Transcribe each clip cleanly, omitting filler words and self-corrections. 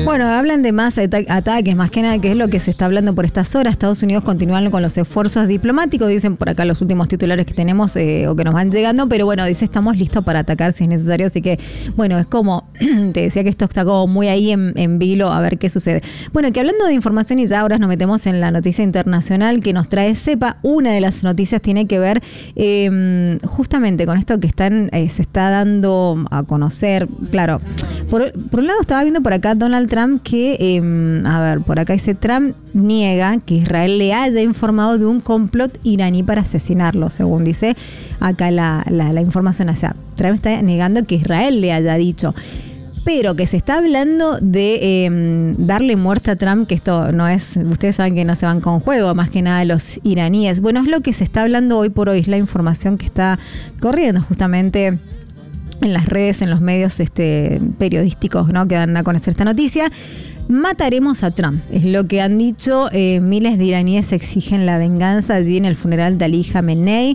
Bueno, hablan de más ataques, más que nada, que es lo que se está hablando por estas horas. Estados Unidos continúan con los esfuerzos diplomáticos, dicen por acá los últimos titulares que tenemos o que nos van llegando, pero bueno, dice estamos listos para atacar si es necesario, así que bueno, es como, te decía que esto está como muy ahí en vilo, a ver qué sucede. Bueno, que hablando de información y ya ahora nos metemos en la noticia internacional que nos trae CEPA, una de las noticias tiene que ver justamente con esto que se está dando a conocer, claro, por un lado estaba viendo por acá Donald Trump que, por acá dice Trump niega que Israel le haya informado de un complot iraní para asesinarlo, según dice acá la información. O sea, Trump está negando que Israel le haya dicho, pero que se está hablando de darle muerte a Trump, que esto no es, ustedes saben que no se van con juego, más que nada los iraníes. Bueno, es lo que se está hablando hoy por hoy, es la información que está corriendo justamente en las redes, en los medios periodísticos, ¿no?, que dan a conocer esta noticia. Mataremos a Trump, es lo que han dicho. Miles de iraníes exigen la venganza allí en el funeral de Ali Khamenei,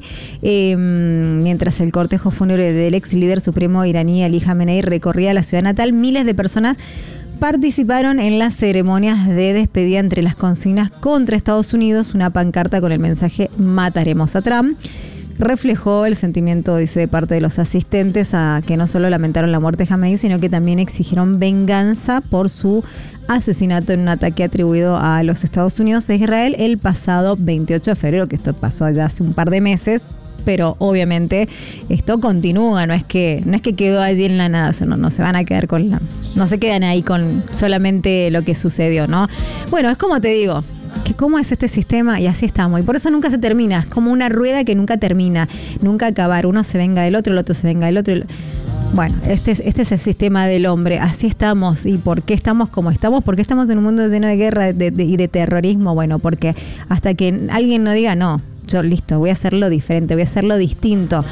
mientras el cortejo fúnebre del ex líder supremo iraní Ali Khamenei recorría la ciudad natal. Miles de personas participaron en las ceremonias de despedida. Entre las consignas contra Estados Unidos, una pancarta con el mensaje "Mataremos a Trump" reflejó el sentimiento, dice, de parte de los asistentes, a que no solo lamentaron la muerte de Khamenei, sino que también exigieron venganza por su asesinato en un ataque atribuido a los Estados Unidos e Israel el pasado 28 de febrero, que esto pasó ya hace un par de meses. Pero obviamente esto continúa, no es que quedó allí en la nada, o sea, no se van a quedar no se quedan ahí con solamente lo que sucedió, ¿no? Bueno, es como te digo, que cómo es este sistema, y así estamos, y por eso nunca se termina, es como una rueda que nunca termina, nunca acabar, uno se venga del otro, el otro se venga del otro. Bueno, este es el sistema del hombre, así estamos. ¿Y por qué estamos como estamos? ¿Por qué estamos en un mundo lleno de guerra y de terrorismo? Bueno, porque hasta que alguien no diga, no, yo listo, voy a hacerlo diferente, voy a hacerlo distinto,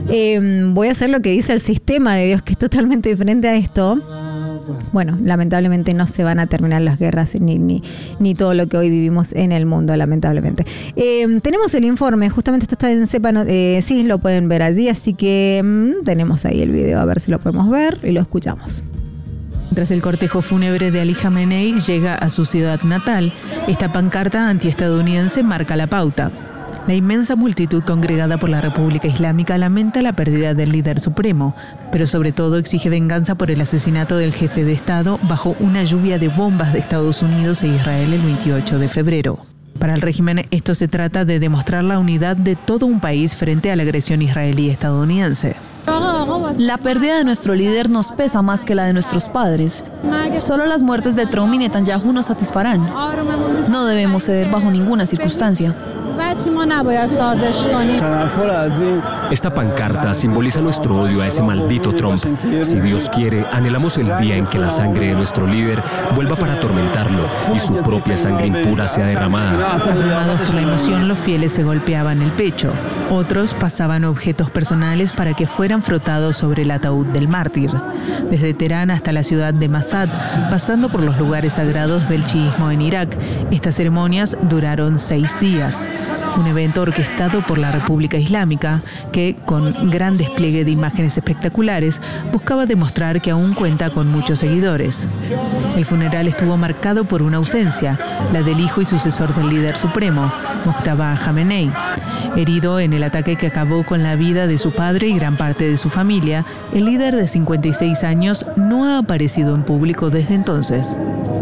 voy a hacer lo que dice el sistema de Dios, que es totalmente diferente a esto. Bueno, lamentablemente no se van a terminar las guerras ni todo lo que hoy vivimos en el mundo, lamentablemente. Tenemos el informe, justamente esto está en CEPA, sí, lo pueden ver allí, así que tenemos ahí el video, a ver si lo podemos ver y lo escuchamos. Mientras el cortejo fúnebre de Ali Khamenei llega a su ciudad natal, esta pancarta antiestadounidense marca la pauta. La inmensa multitud congregada por la República Islámica lamenta la pérdida del líder supremo, pero sobre todo exige venganza por el asesinato del jefe de Estado bajo una lluvia de bombas de Estados Unidos e Israel el 28 de febrero. Para el régimen, esto se trata de demostrar la unidad de todo un país frente a la agresión israelí estadounidense. La pérdida de nuestro líder nos pesa más que la de nuestros padres. Solo las muertes de Trump y Netanyahu nos satisfarán. No debemos ceder bajo ninguna circunstancia. Esta pancarta simboliza nuestro odio a ese maldito Trump. Si Dios quiere, anhelamos el día en que la sangre de nuestro líder vuelva para atormentarlo y su propia sangre impura sea derramada. Abrumados por la emoción, los fieles se golpeaban el pecho. Otros pasaban objetos personales para que fueran frotados sobre el ataúd del mártir. Desde Teherán hasta la ciudad de Mashhad, pasando por los lugares sagrados del chiismo en Irak, estas ceremonias duraron 6 días. Un evento orquestado por la República Islámica que, con gran despliegue de imágenes espectaculares, buscaba demostrar que aún cuenta con muchos seguidores. El funeral estuvo marcado por una ausencia, la del hijo y sucesor del líder supremo, Mojtaba Khamenei. Herido en el ataque que acabó con la vida de su padre y gran parte de su familia, el líder de 56 años no ha aparecido en público desde entonces.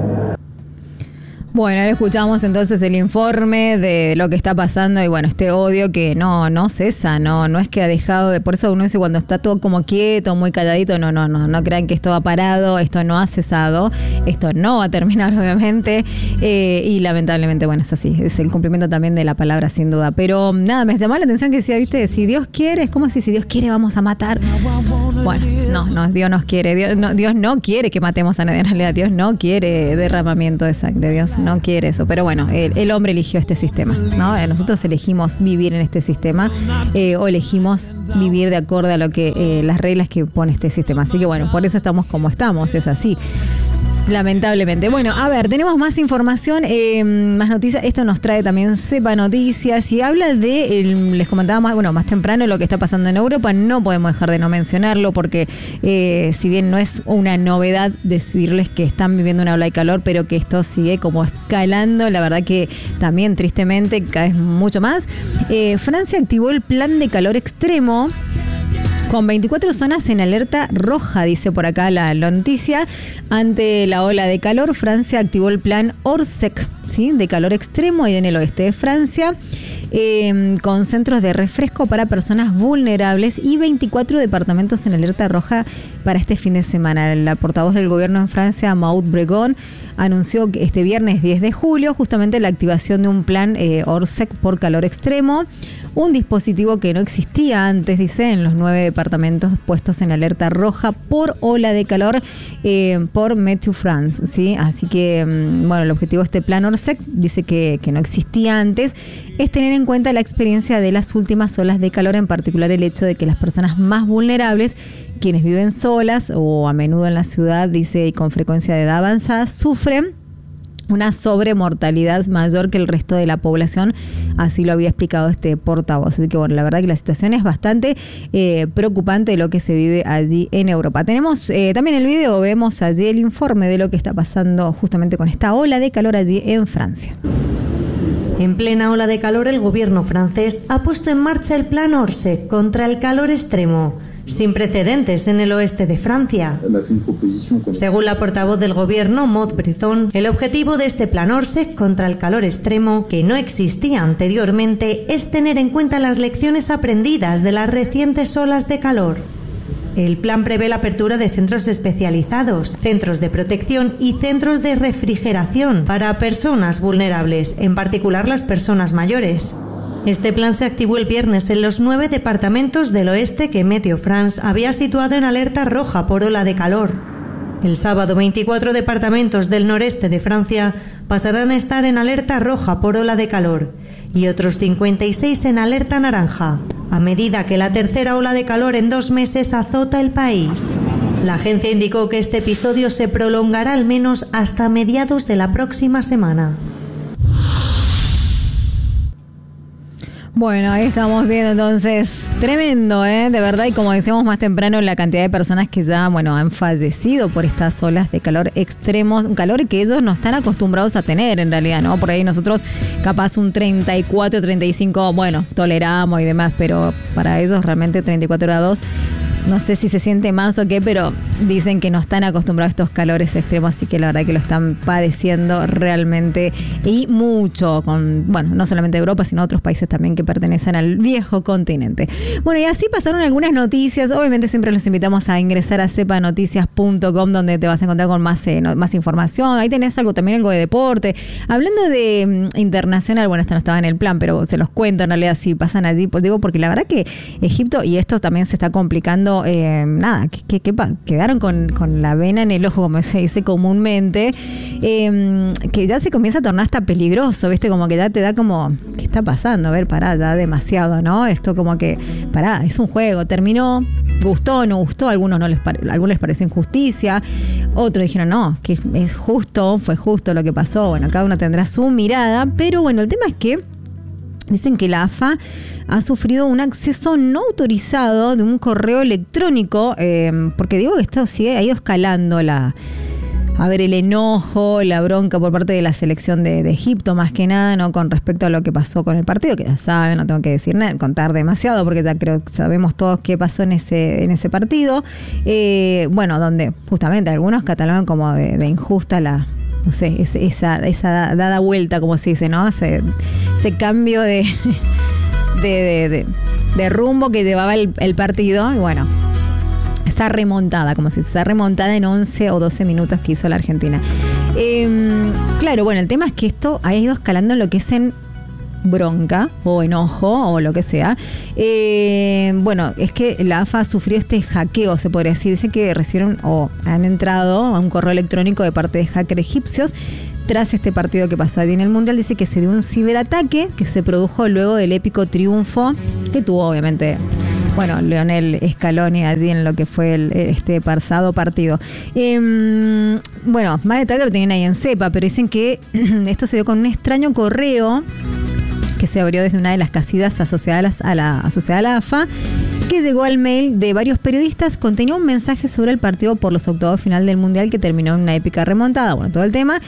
Bueno, ahora escuchamos entonces el informe de lo que está pasando y bueno, este odio que no cesa, no es que ha dejado de, por eso uno dice cuando está todo como quieto, muy calladito, no crean que esto ha parado, esto no ha cesado, esto no va a terminar obviamente y lamentablemente bueno, es así, es el cumplimiento también de la palabra sin duda, pero nada, me llamó la atención que decía, viste, si Dios quiere, es como si Dios quiere vamos a matar. Bueno, no, Dios nos quiere, Dios no quiere que matemos a nadie, en realidad Dios no quiere derramamiento de sangre, Dios no quiere eso, pero bueno, el hombre eligió este sistema, ¿no? Nosotros elegimos vivir en este sistema o elegimos vivir de acuerdo a lo que las reglas que pone este sistema, así que bueno, por eso estamos como estamos, es así. Lamentablemente. Bueno, a ver, tenemos más información, más noticias. Esto nos trae también Cepa Noticias y habla de, les comentaba más temprano lo que está pasando en Europa. No podemos dejar de no mencionarlo porque si bien no es una novedad decirles que están viviendo una ola de calor, pero que esto sigue como escalando, la verdad que también tristemente cada vez mucho más. Francia activó el plan de calor extremo con 24 zonas en alerta roja, dice por acá la noticia. Ante la ola de calor, Francia activó el plan Orsec, ¿sí?, de calor extremo ahí en el oeste de Francia, con centros de refresco para personas vulnerables y 24 departamentos en alerta roja para este fin de semana. La portavoz del gobierno en Francia, Maud Bregon, anunció que este viernes 10 de julio justamente la activación de un plan Orsec por calor extremo, un dispositivo que no existía antes, dice, en los 9 departamentos puestos en alerta roja por ola de calor por Meteo France, ¿sí? Así que, bueno, el objetivo de este plan Orsec, dice que no existía antes, es tener en cuenta la experiencia de las últimas olas de calor, en particular el hecho de que las personas más vulnerables, quienes viven solas o a menudo en la ciudad, dice, y con frecuencia de edad avanzada, sufren una sobremortalidad mayor que el resto de la población, así lo había explicado este portavoz. Así que bueno, la verdad que la situación es bastante preocupante de lo que se vive allí en Europa. Tenemos también el video, vemos allí el informe de lo que está pasando justamente con esta ola de calor allí en Francia. En plena ola de calor, el gobierno francés ha puesto en marcha el plan Orsec contra el calor extremo, sin precedentes en el oeste de Francia. Según la portavoz del gobierno, Maud Bregon, el objetivo de este plan Orsec contra el calor extremo, que no existía anteriormente, es tener en cuenta las lecciones aprendidas de las recientes olas de calor. El plan prevé la apertura de centros especializados, centros de protección y centros de refrigeración para personas vulnerables, en particular las personas mayores. Este plan se activó el viernes en los 9 departamentos del oeste que Meteo France había situado en alerta roja por ola de calor. El sábado, 24 departamentos del noreste de Francia pasarán a estar en alerta roja por ola de calor y otros 56 en alerta naranja, a medida que la tercera ola de calor en 2 meses azota el país. La agencia indicó que este episodio se prolongará al menos hasta mediados de la próxima semana. Bueno, ahí estamos viendo entonces, tremendo, de verdad, y como decíamos más temprano, la cantidad de personas que ya, han fallecido por estas olas de calor extremos, un calor que ellos no están acostumbrados a tener en realidad, ¿no? Por ahí nosotros capaz un 34, 35, toleramos y demás, pero para ellos realmente 34 grados, no sé si se siente más o qué, pero dicen que no están acostumbrados a estos calores extremos, así que la verdad que lo están padeciendo realmente y mucho, no solamente Europa, sino otros países también que pertenecen al viejo continente. Bueno, y así pasaron algunas noticias. Obviamente siempre los invitamos a ingresar a cepanoticias.com, donde te vas a encontrar con más información. Ahí tenés algo de deporte. Hablando de internacional, esto no estaba en el plan, pero se los cuento en realidad si pasan allí, pues digo, porque la verdad que Egipto, y esto también se está complicando, quedaron con la vena en el ojo, como se dice comúnmente, que ya se comienza a tornar hasta peligroso, ¿viste? Como que ya te da como, ¿qué está pasando? A ver, pará, ya demasiado, ¿no? Esto como que, pará, es un juego, terminó, gustó, no gustó, a algunos les pareció injusticia, otros dijeron, no, que es justo, fue justo lo que pasó, cada uno tendrá su mirada, pero el tema es que dicen que la AFA ha sufrido un acceso no autorizado de un correo electrónico, porque digo que esto ha ido escalando el enojo, la bronca por parte de la selección de Egipto, más que nada, ¿no? Con respecto a lo que pasó con el partido, que ya saben, no tengo que decir nada, contar demasiado, porque ya creo que sabemos todos qué pasó en ese partido. Donde justamente algunos catalogan como de injusta esa dada vuelta, como se dice, ¿no? Ese cambio de rumbo que llevaba el partido, y esa remontada, como si esa remontada en 11 o 12 minutos que hizo la Argentina. El tema es que esto ha ido escalando en lo que es en bronca o enojo o lo que sea. Es que la AFA sufrió este hackeo, se podría decir. Dice que recibieron o han entrado a un correo electrónico de parte de hackers egipcios tras este partido que pasó allí en el Mundial. Dice que se dio un ciberataque que se produjo luego del épico triunfo que tuvo obviamente bueno, Lionel Scaloni allí en lo que fue este pasado partido. Bueno, más detalle lo tienen ahí en CEPA, pero dicen que esto se dio con un extraño correo que se abrió desde una de las casillas asociadas a la AFA, que llegó al mail de varios periodistas. Contenía un mensaje sobre el partido por los octavos final del Mundial que terminó en una épica remontada. Bueno, todo el tema.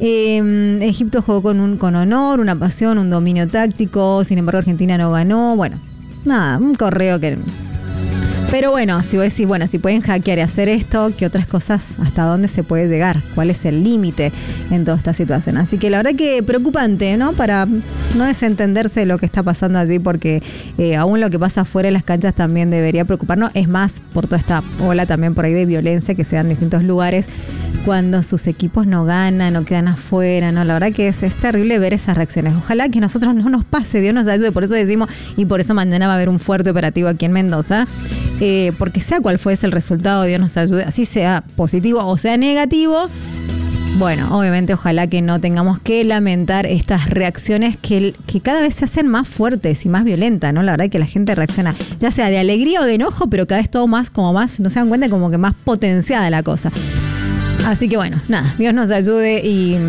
Egipto jugó con honor, una pasión, un dominio táctico. Sin embargo, Argentina no ganó. Bueno, nada, un correo que... Pero bueno, si vos decís, bueno, si pueden hackear y hacer esto, ¿qué otras cosas? ¿Hasta dónde se puede llegar? ¿Cuál es el límite en toda esta situación? Así que la verdad que preocupante, ¿no? Para no desentenderse de lo que está pasando allí, porque aún lo que pasa fuera de las canchas también debería preocuparnos. Es más, por toda esta ola también por ahí de violencia que se da en distintos lugares cuando sus equipos no ganan o quedan afuera, ¿no? La verdad que es terrible ver esas reacciones. Ojalá que a nosotros no nos pase, Dios nos ayude. Por eso decimos, y por eso mañana va a haber un fuerte operativo aquí en Mendoza. Porque sea cual fuese el resultado, Dios nos ayude, así sea positivo o sea negativo. Bueno, obviamente ojalá que no tengamos que lamentar estas reacciones que cada vez se hacen más fuertes y más violentas, ¿no? La verdad que la gente reacciona, ya sea de alegría o de enojo, pero cada vez todo más, no se dan cuenta, como que más potenciada la cosa. Así que bueno, nada, Dios nos ayude y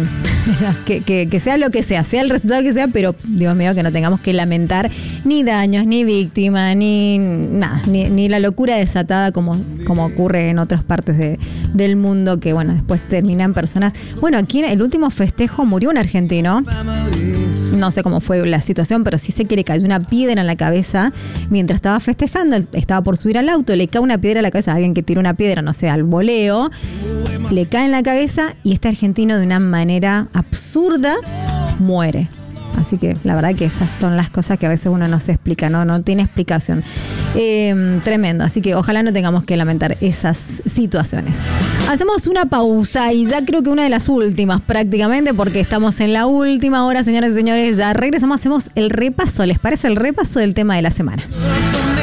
que sea lo que sea el resultado que sea, pero Dios mío, que no tengamos que lamentar ni daños, ni víctimas, ni nada, ni la locura desatada como ocurre en otras partes del mundo, que bueno, después terminan personas. Bueno, aquí en el último festejo murió un argentino. No sé cómo fue la situación, pero sí sé que le cayó una piedra en la cabeza mientras estaba festejando. Estaba por subir al auto, le cae una piedra en la cabeza a alguien que tira una piedra, no sé, al voleo. Le cae en la cabeza y este argentino, de una manera absurda, muere. Así que la verdad que esas son las cosas que a veces uno no se explica, no tiene explicación. Tremendo, así que ojalá no tengamos que lamentar esas situaciones. Hacemos una pausa y ya creo que una de las últimas prácticamente, porque estamos en la última hora, señoras y señores. Ya regresamos, hacemos el repaso. ¿Les parece el repaso del tema de la semana?